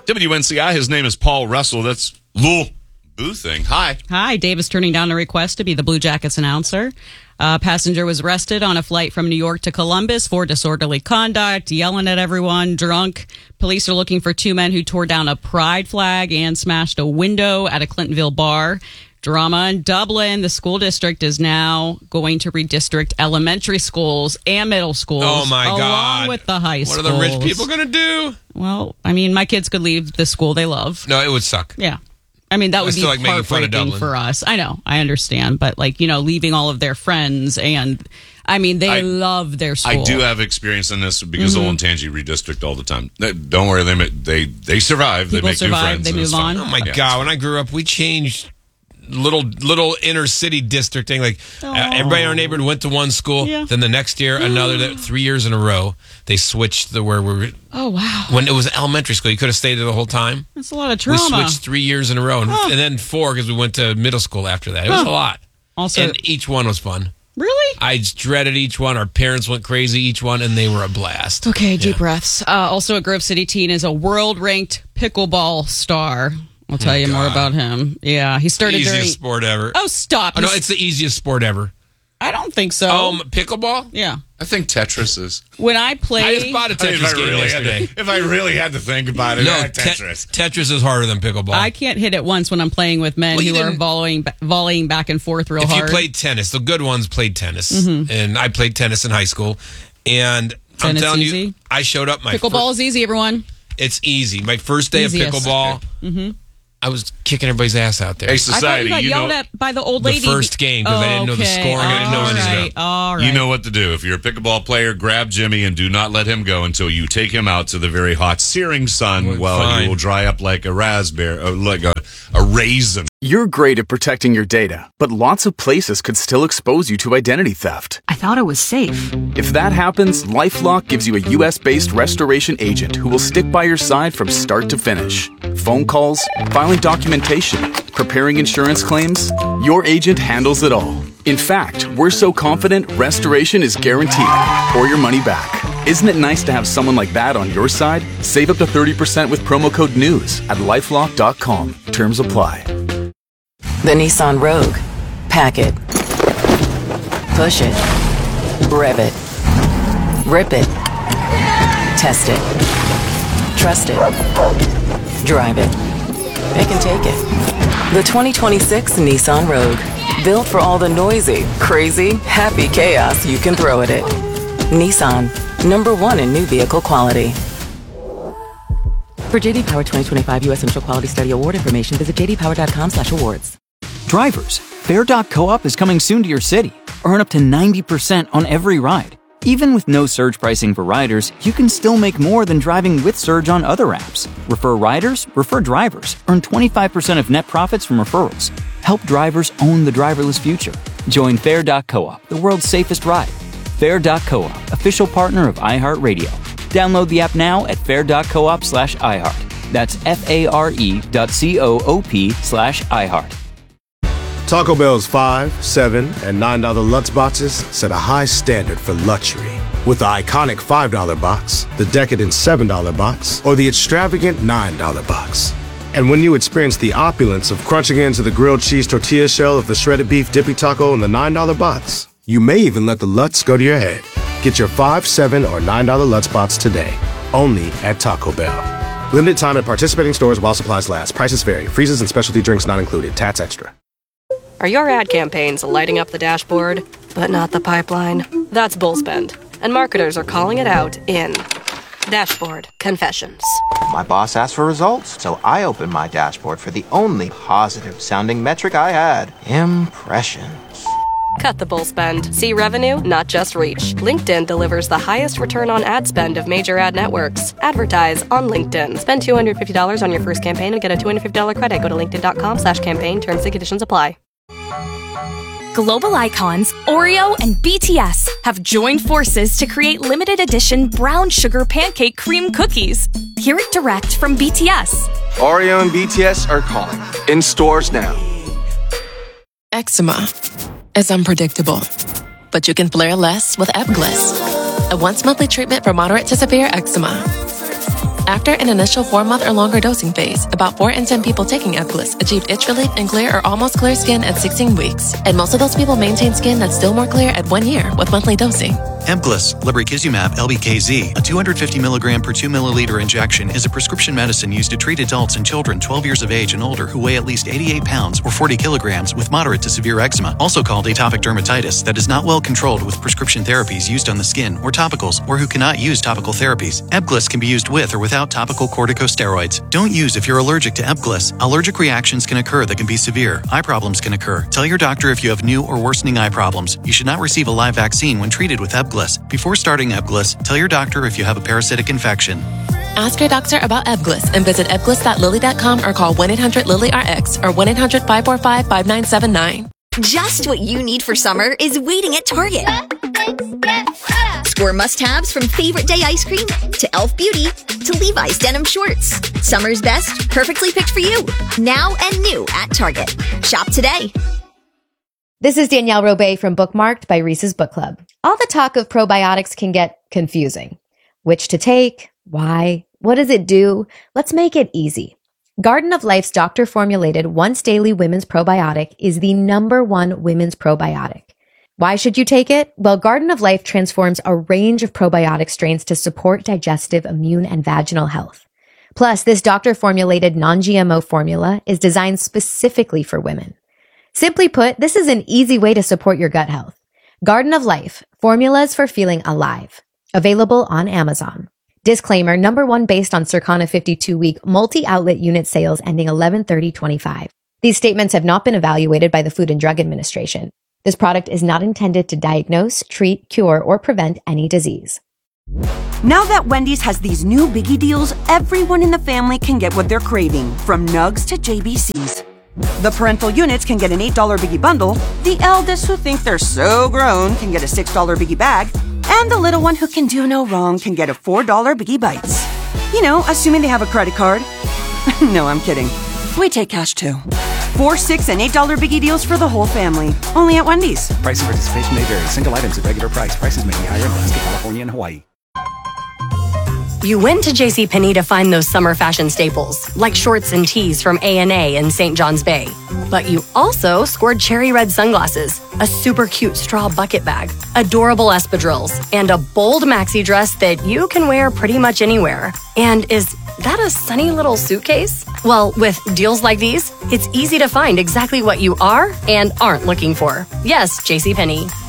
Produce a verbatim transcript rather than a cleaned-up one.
W N C I, his name is Paul Russell. That's Lul Boothing. Hi. Hi. Dave is turning down a request to be the Blue Jackets announcer. Uh, passenger was arrested on a flight from New York to Columbus for disorderly conduct, yelling at everyone, drunk. Police are looking for two men who tore down a pride flag and smashed a window at a Clintonville bar. Drama in Dublin. The school district is now going to redistrict elementary schools and middle schools. Oh, my along God. Along with the high schools. What are the rich people going to do? Well, I mean, my kids could leave the school they love. No, it would suck. Yeah. I mean, that would I be still like making fun of heartbreaking Dublin. for us. I know. I understand. But, like, you know, leaving all of their friends and, I mean, they I- love their school. I do have experience in this because mm-hmm. Olentangy redistrict all the time. They- Don't worry, they they they survive. People they make survive, new friends. they and move it's fun. on. Oh, my Yeah. God. When I grew up, we changed little little inner city districting. Like, uh, everybody in our neighborhood went to one school. Yeah. Then the next year, another. That three years in a row, they switched the where we were. Oh, wow. When it was elementary school, you could have stayed there the whole time. That's a lot of trauma. We switched three years in a row, and, Huh. and then four because we went to middle school after that. It was Huh. a lot. Also, And each one was fun. really? I just dreaded each one. Our parents went crazy each one, and they were a blast. Okay, deep Yeah. breaths. Uh, also, a Grove City teen is a world-ranked pickleball star. I'll tell Oh, you more God. about him. Yeah, he started Easiest during... sport ever. Oh, stop. Oh, no, it's the easiest sport ever. I don't think so. Um, pickleball? Yeah. I think Tetris is. When I play... I just bought a I mean, Tetris if I game really had yesterday. to, if I really had to think about it, No, eh, te- Tetris. Tetris is harder than pickleball. I can't hit it once when I'm playing with men Well, you who are didn't- volleying, ba- volleying back and forth real if hard. you played tennis, the good ones played tennis, Mm-hmm. and I played tennis in high school. And I'm Tennis telling easy? you, I showed up my Pickleball fir- is easy, everyone. It's easy. My first day Easiest. of pickleball, Mm-hmm. I was kicking everybody's ass out there. Hey, I thought society, you got you yelled know, at by the old The lady. first game, 'cause I didn't know the Okay. scoring, I didn't know All anything. right, all right. you know what to do. If you're a pickleball player, grab Jimmy and do not let him go until you take him out to the very hot, searing sun Well, while fine. he will dry up like a raspberry, or like a, a raisin. You're great at protecting your data, but lots of places could still expose you to identity theft. I thought it was safe. If that happens, LifeLock gives you a U S-based restoration agent who will stick by your side from start to finish. Phone calls, filing documentation, preparing insurance claims, your agent handles it all. In fact, we're so confident restoration is guaranteed or your money back. Isn't it nice to have someone like that on your side? Save up to thirty percent with promo code NEWS at lifelock dot com. Terms apply. The Nissan Rogue. Pack it. Push it. Rev it. Rip it. Test it. Trust it. Drive it. It can take it. The twenty twenty-six Nissan Rogue. Built for all the noisy, crazy, happy chaos you can throw at it. Nissan. Number one in new vehicle quality. For J D Power twenty twenty-five U S Initial Quality Study Award information, visit j d power dot com slash awards. Drivers, Fair dot co-op is coming soon to your city. Earn up to ninety percent on every ride. Even with no surge pricing for riders, you can still make more than driving with Surge on other apps. Refer riders, refer drivers. Earn twenty-five percent of net profits from referrals. Help drivers own the driverless future. Join Fair dot co-op, the world's safest ride. Fair dot co-op, official partner of iHeartRadio. Download the app now at fair dot coop slash iHeart. That's F-A-R-E dot C-O-O-P slash iHeart. Taco Bell's five, seven, and nine dollar Lutz boxes set a high standard for luxury. With the iconic five dollar box, the decadent seven dollar box, or the extravagant nine dollar box. And when you experience the opulence of crunching into the grilled cheese tortilla shell of the shredded beef dippy taco in the nine dollar box, you may even let the Lutz go to your head. Get your five, seven, or nine dollar Lutz box today, only at Taco Bell. Limited time at participating stores while supplies last. Prices vary. Freezes and specialty drinks not included. Tats extra. Are your ad campaigns lighting up the dashboard, but not the pipeline? That's Bullspend, and marketers are calling it out in Dashboard Confessions. My boss asked for results, so I opened my dashboard for the only positive-sounding metric I had, impressions. Cut the bull spend. See revenue, not just reach. LinkedIn delivers the highest return on ad spend of major ad networks. Advertise on LinkedIn. Spend two hundred fifty dollars on your first campaign and get a two hundred fifty dollars credit. Go to linkedin.com slash campaign. Terms and conditions apply. Global icons Oreo and B T S have joined forces to create limited edition brown sugar pancake cream cookies. Hear it direct from B T S. Oreo and B T S are calling. In stores now. Eczema is unpredictable, but you can flare less with Ebglyss, a once-monthly treatment for moderate to severe eczema. After an initial four-month or longer dosing phase, about four in ten people taking Ebglyss achieved itch relief and clear or almost clear skin at sixteen weeks. And most of those people maintain skin that's still more clear at one year with monthly dosing. Ebglyss, lebrikizumab L B K Z, a two hundred fifty milligram per two milliliter injection, is a prescription medicine used to treat adults and children twelve years of age and older who weigh at least eighty-eight pounds or forty kilograms with moderate to severe eczema, also called atopic dermatitis, that is not well controlled with prescription therapies used on the skin or topicals, or who cannot use topical therapies. Ebglyss can be used with or without topical corticosteroids. Don't use if you're allergic to Ebglyss. Allergic reactions can occur that can be severe. Eye problems can occur. Tell your doctor if you have new or worsening eye problems. You should not receive a live vaccine when treated with Ebglyss. Before starting Ebglyss, tell your doctor if you have a parasitic infection. Ask your doctor about Ebglyss and visit ebglyss dot lilly dot com or call one eight hundred lilly R X or one eight hundred five four five five nine seven nine. Just what you need for summer is waiting at Target. Score must-haves from Favorite Day ice cream to e l f Beauty to Levi's denim shorts. Summer's best, perfectly picked for you. Now and new at Target. Shop today. This is Danielle Robay from Bookmarked by Reese's Book Club. All the talk of probiotics can get confusing. Which to take? Why? What does it do? Let's make it easy. Garden of Life's doctor-formulated once-daily women's probiotic is the number one women's probiotic. Why should you take it? Well, Garden of Life transforms a range of probiotic strains to support digestive, immune, and vaginal health. Plus, this doctor-formulated non-G M O formula is designed specifically for women. Simply put, this is an easy way to support your gut health. Garden of Life, formulas for feeling alive. Available on Amazon. Disclaimer, number one based on Circana fifty-two week multi-outlet unit sales ending eleven thirty twenty-five. These statements have not been evaluated by the Food and Drug Administration. This product is not intended to diagnose, treat, cure, or prevent any disease. Now that Wendy's has these new biggie deals, everyone in the family can get what they're craving, from nugs to J B Cs. The parental units can get an eight dollar biggie bundle, the eldest who think they're so grown can get a six dollar biggie bag, and the little one who can do no wrong can get a four dollar Biggie Bites. You know, assuming they have a credit card. No, I'm kidding. We take cash too. Four, six, and eight dollar Biggie deals for the whole family. Only at Wendy's. Price and participation may vary. Single items at regular price. Prices may be higher in Alaska, California, and Hawaii. You went to JCPenney to find those summer fashion staples, like shorts and tees from A and A in Saint John's Bay. But you also scored cherry red sunglasses, a super cute straw bucket bag, adorable espadrilles, and a bold maxi dress that you can wear pretty much anywhere. And is that a sunny little suitcase? Well, with deals like these, it's easy to find exactly what you are and aren't looking for. Yes, JCPenney.